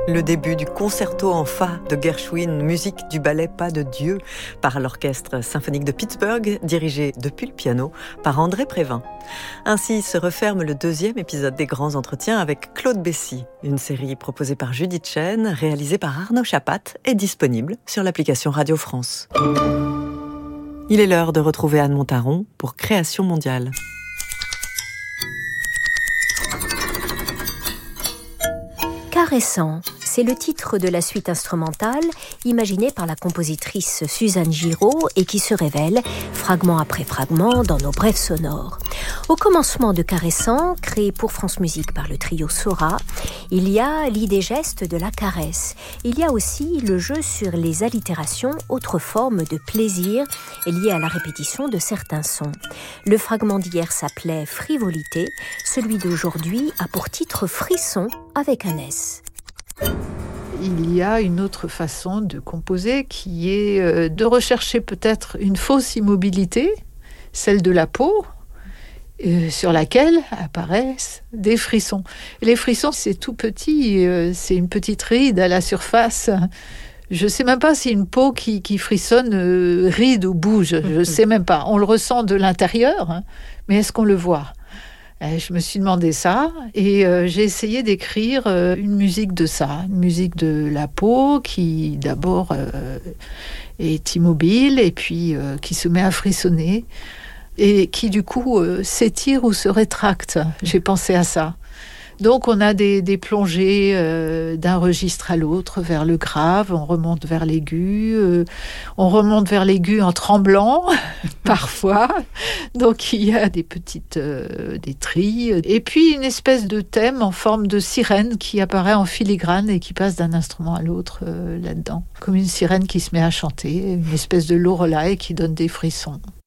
Le début du concerto en fa de Gershwin, musique du ballet Pas de Dieu, par l'Orchestre symphonique de Pittsburgh, dirigé depuis le piano par André Prévin. Ainsi se referme le deuxième épisode des Grands Entretiens avec Claude Bessy, une série proposée par Judith Chen, réalisée par Arnaud Chapat et disponible sur l'application Radio France. Il est l'heure de retrouver Anne Montaron pour Création mondiale. Caressant, c'est le titre de la suite instrumentale imaginée par la compositrice Suzanne Giraud et qui se révèle, fragment après fragment, dans nos brèves sonores. Au commencement de Caressant, créé pour France Musique par le trio Sora, il y a l'idée geste de la caresse. Il y a aussi le jeu sur les allitérations, autre forme de plaisir liée à la répétition de certains sons. Le fragment d'hier s'appelait Frivolité, celui d'aujourd'hui a pour titre Frisson avec un S. Il y a une autre façon de composer qui est de rechercher peut-être une fausse immobilité, celle de la peau, sur laquelle apparaissent des frissons. Et les frissons, c'est tout petit, c'est une petite ride à la surface. Je ne sais même pas si une peau qui frissonne ride ou bouge, je ne sais même pas. On le ressent de l'intérieur, hein, mais est-ce qu'on le voit ? Je me suis demandé ça et j'ai essayé d'écrire une musique de ça, une musique de la peau qui d'abord est immobile et puis qui se met à frissonner et qui du coup s'étire ou se rétracte. J'ai pensé à ça. Donc on a des plongées d'un registre à l'autre, vers le grave, on remonte vers l'aigu, en tremblant parfois. Donc il y a des petites des trilles, et puis une espèce de thème en forme de sirène qui apparaît en filigrane et qui passe d'un instrument à l'autre là-dedans, comme une sirène qui se met à chanter, une espèce de lorelai qui donne des frissons.